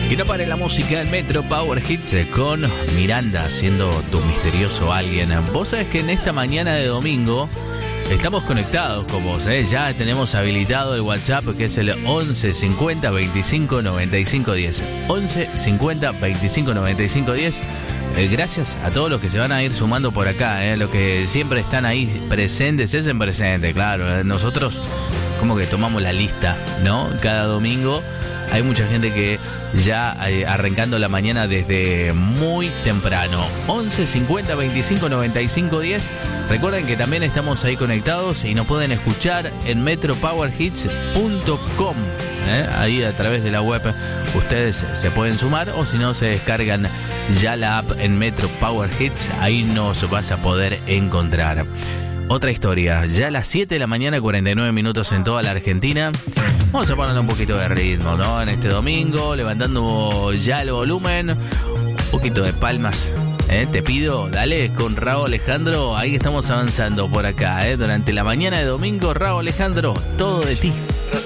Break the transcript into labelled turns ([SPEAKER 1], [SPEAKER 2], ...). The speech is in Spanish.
[SPEAKER 1] Y no pare la música en Metro Power Hits con Miranda siendo tu misterioso alguien. Vos sabés que en esta mañana de domingo estamos conectados con vos, ya tenemos habilitado el WhatsApp que es el 11 50 25 95 10. 11 50 25 95 10. Gracias a todos los que se van a ir sumando por acá, los que siempre están ahí presentes, es en presente, claro. Nosotros como que tomamos la lista, ¿no? Cada domingo hay mucha gente que ya arrancando la mañana desde muy temprano. 11 50 25 95 10. Recuerden que también estamos ahí conectados y nos pueden escuchar en metropowerhits.com. Ahí a través de la web ustedes se pueden sumar, o si no se descargan ya la app en Metro Power Hits, ahí nos vas a poder encontrar. Otra historia, ya a las 7 de la mañana, 49 minutos en toda la Argentina. Vamos a ponerle un poquito de ritmo, ¿no? En este domingo, levantando ya el volumen, un poquito de palmas. Te pido, dale, con Rauw Alejandro, ahí estamos avanzando por acá, durante la mañana de domingo. Rauw Alejandro, todo de ti.